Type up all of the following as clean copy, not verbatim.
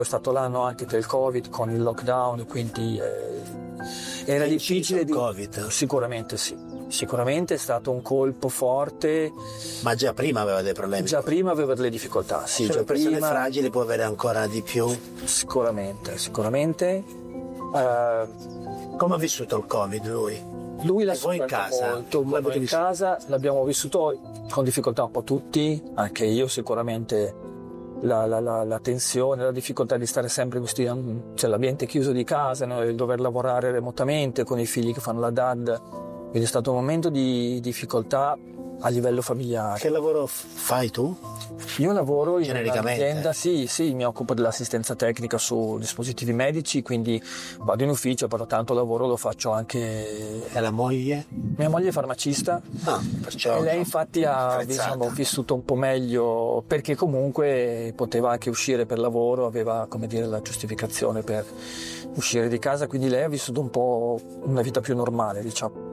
È stato l'anno anche del Covid con il lockdown, quindi era difficile di... Covid? Sicuramente sì, sicuramente è stato un colpo forte. Ma già prima aveva dei problemi? Già prima aveva delle difficoltà, sì. Cioè, già le persone prima fragili può avere ancora di più? Sicuramente. Come ha vissuto il Covid lui? Lui l'ha voi in casa? molto, noi in casa l'abbiamo vissuto con difficoltà un po' tutti, anche io sicuramente. La tensione, la difficoltà di stare sempre così, cioè l'ambiente chiuso di casa, no? Il dover lavorare remotamente con i figli che fanno la dad, quindi è stato un momento di difficoltà a livello familiare. Che lavoro fai tu? Io lavoro in Genericamente? un'azienda, sì, mi occupo dell'assistenza tecnica su dispositivi medici, quindi vado in ufficio, però tanto lavoro lo faccio anche... E la moglie? Mia moglie è farmacista, perciò e lei infatti ha vissuto un po' meglio, perché comunque poteva anche uscire per lavoro, aveva, come dire, la giustificazione per uscire di casa, quindi lei ha vissuto un po' una vita più normale, diciamo.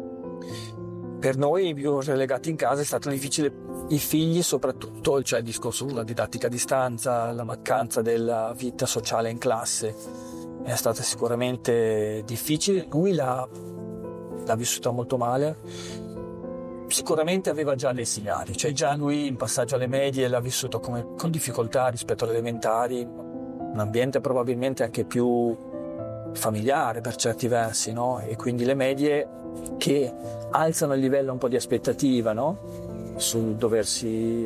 Per noi più relegati in casa è stato difficile, i figli soprattutto, cioè il discorso della didattica a distanza, la mancanza della vita sociale in classe è stata sicuramente difficile. Lui l'ha vissuta molto male, sicuramente aveva già dei segnali, cioè già lui in passaggio alle medie l'ha vissuto con difficoltà rispetto alle elementari, un ambiente probabilmente anche più familiare per certi versi, no? E quindi le medie che alzano il livello un po' di aspettativa, no? Sul doversi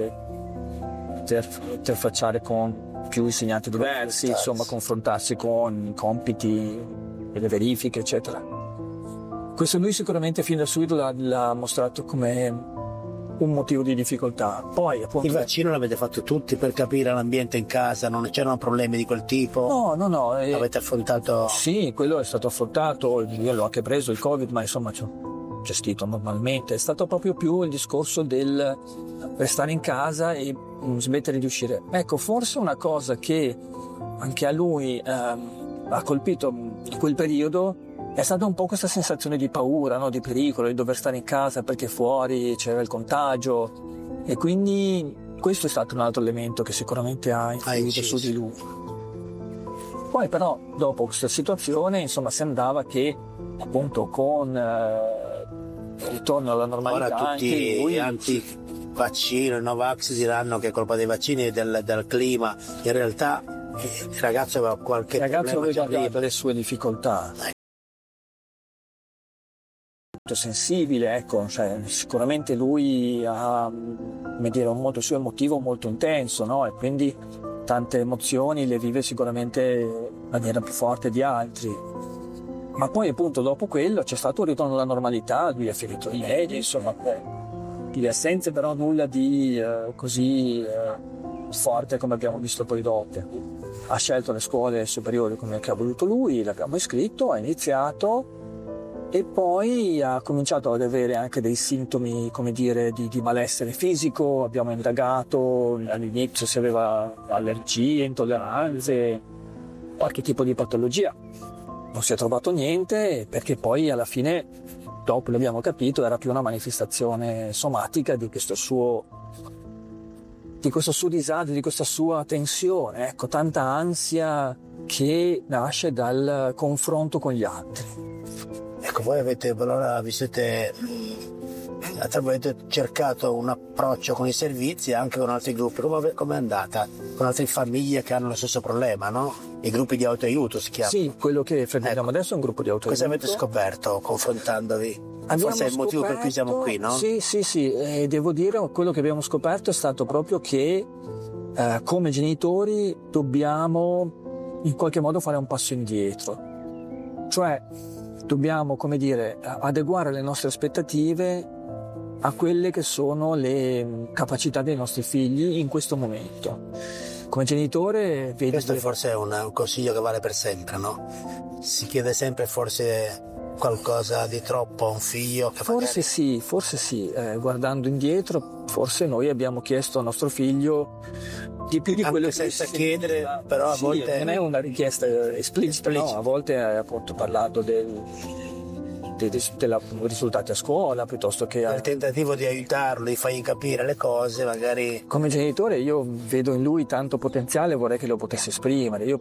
interfacciare con più insegnanti diversi, insomma confrontarsi con compiti e le verifiche, eccetera. Questo lui sicuramente fin da subito l'ha mostrato come un motivo di difficoltà. Poi appunto il vaccino l'avete fatto tutti per capire l'ambiente in casa, non c'erano problemi di quel tipo? No. Avete affrontato? Sì, quello è stato affrontato, io l'ho anche preso il Covid, ma insomma ci ho gestito normalmente. È stato proprio più il discorso del restare in casa e smettere di uscire. Ecco, forse una cosa che anche a lui ha colpito in quel periodo è stata un po' questa sensazione di paura, no? Di pericolo, di dover stare in casa perché fuori c'era il contagio, e quindi questo è stato un altro elemento che sicuramente ha influito su di lui. Poi però dopo questa situazione insomma si andava che appunto con il ritorno alla normalità. Ora tutti gli anti-vaccino, i Novax diranno che è colpa dei vaccini e del clima, in realtà il ragazzo aveva qualche problema, aveva le sue difficoltà. Sensibile, ecco, cioè, sicuramente lui ha, come dire, un modo suo emotivo molto intenso, no? E quindi tante emozioni le vive sicuramente in maniera più forte di altri. Ma poi appunto dopo quello c'è stato un ritorno alla normalità, lui ha finito le medie, insomma, di assenze, però nulla di così forte come abbiamo visto poi dopo. Ha scelto le scuole superiori come che ha voluto lui, l'abbiamo iscritto, ha iniziato. E poi ha cominciato ad avere anche dei sintomi, come dire, di malessere fisico. Abbiamo indagato all'inizio se aveva allergie, intolleranze, qualche tipo di patologia. Non si è trovato niente, perché poi alla fine, dopo l'abbiamo capito, era più una manifestazione somatica di questo suo disagio, di questa sua tensione, ecco, tanta ansia che nasce dal confronto con gli altri. Ecco, voi avete cercato un approccio con i servizi anche con altri gruppi. Come è andata? Con altre famiglie che hanno lo stesso problema, no? I gruppi di autoaiuto si chiamano. Sì, quello che frequentiamo adesso è un gruppo di autoaiuto. Cosa avete scoperto confrontandovi? Forse è il motivo per cui siamo qui, no? Sì, e devo dire, quello che abbiamo scoperto è stato proprio che come genitori dobbiamo in qualche modo fare un passo indietro. Cioè dobbiamo, come dire, adeguare le nostre aspettative a quelle che sono le capacità dei nostri figli in questo momento. Come genitore vedi... Questo forse è un consiglio che vale per sempre, no? Si chiede sempre forse qualcosa di troppo a un figlio. Forse sì. Guardando indietro, forse noi abbiamo chiesto al nostro figlio di più di anche quello senza chiedere, però a volte non è una richiesta esplicita, no? A volte hai appunto parlato dei risultati a scuola, piuttosto che nel tentativo di aiutarlo, di fargli capire le cose, magari. Come genitore io vedo in lui tanto potenziale, vorrei che lo potesse esprimere. Io